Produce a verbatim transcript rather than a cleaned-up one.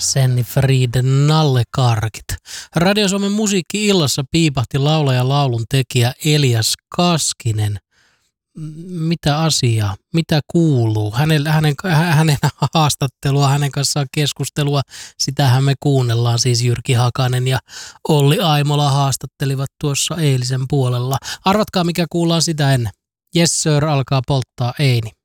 Senni Frieden nallekarkit. Radio Suomen musiikki-illassa piipahti laulaja laulun tekijä Elias Kaskinen. Mitä asiaa? Mitä kuuluu? Hänen, hänen, hänen haastattelua, hänen kanssaan keskustelua, sitähän me kuunnellaan. Siis Jyrki Hakanen ja Olli Aimola haastattelivat tuossa eilisen puolella. Arvatkaa mikä kuullaan sitä ennen. Yes Sir alkaa polttaa Eini.